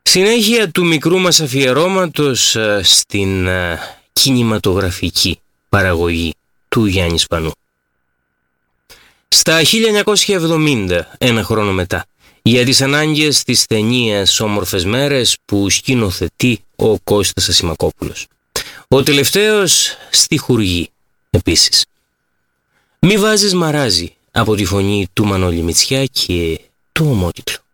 Συνέχεια του μικρού μας αφιερώματος στην κινηματογραφική παραγωγή του Γιάννη Σπανού. Στα 1970, ένα χρόνο μετά, για τις ανάγκες της ταινίας «Όμορφες μέρες» που σκηνοθετεί ο Κώστας Ασημακόπουλος. Ο τελευταίος στιχουργεί επίσης. «Μη βάζεις μαράζι» από τη φωνή του Μανώλη Μητσιά και του ομότιτλου.